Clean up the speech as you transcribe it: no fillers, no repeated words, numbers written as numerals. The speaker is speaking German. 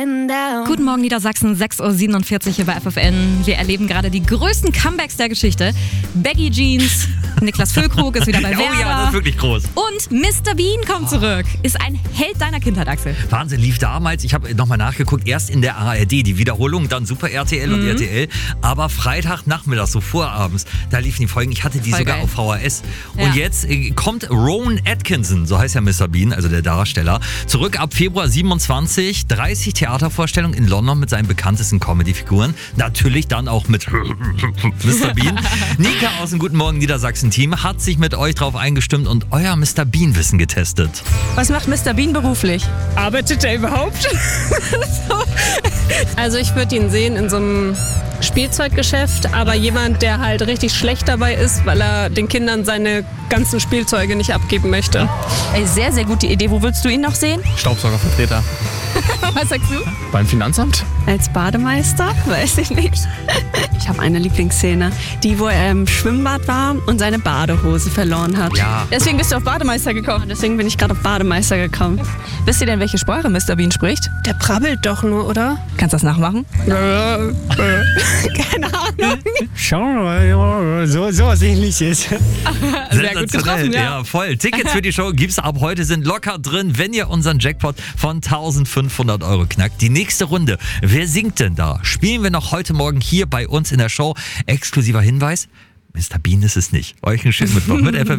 getting down. Guten Morgen Niedersachsen, 6.47 Uhr hier bei FFN. Wir erleben gerade die größten Comebacks der Geschichte. Baggy Jeans, Niklas Füllkrug ist wieder bei Werder. Oh ja, das ist wirklich groß. Und Mr. Bean kommt zurück. Ist ein Held deiner Kindheit, Axel. Wahnsinn, lief damals, ich habe nochmal nachgeguckt, erst in der ARD, die Wiederholung, dann Super RTL und RTL. Aber Freitagnachmittag, so vorabends, da liefen die Folgen. Ich hatte die Voll sogar geil. auf VHS. Ja. Und jetzt kommt Rowan Atkinson, so heißt ja Mr. Bean, also der Darsteller, zurück ab Februar 27, 30 Theatervorstellungen in London mit seinen bekanntesten Comedy-Figuren. Natürlich dann auch mit Mr. Bean. Nika aus dem Guten Morgen Niedersachsen-Team hat sich mit euch drauf eingestimmt und euer Mr. Bean-Wissen getestet. Was macht Mr. Bean beruflich? Arbeitet er überhaupt? Also ich würde ihn sehen in so einem Spielzeuggeschäft, aber jemand, der halt richtig schlecht dabei ist, weil er den Kindern seine ganzen Spielzeuge nicht abgeben möchte. Ey, sehr, sehr gute Idee. Wo willst du ihn noch sehen? Staubsaugervertreter. Was sagst du? Beim Finanzamt? Als Bademeister? Weiß ich nicht. Ich habe eine Lieblingsszene, die, wo er im Schwimmbad war und seine Badehose verloren hat. Ja. Deswegen bist du auf Bademeister gekommen. Deswegen bin ich gerade auf Bademeister gekommen. Wisst ihr denn, welche Sprache Mr. Bean spricht? Der brabbelt doch nur, oder? Kannst du das nachmachen? Keine Ahnung. Schau, sowas ähnliches. Sehr gut getroffen, ja. Ja, voll. Tickets für die Show gibt's ab heute, sind locker drin, wenn ihr unseren Jackpot von 1.500 € knackt. Die nächste Runde, wer singt denn da? Spielen wir noch heute Morgen hier bei uns in der Show. Exklusiver Hinweis, Mr. Bean ist es nicht. Euch einen schönen Mittwoch mit FFN.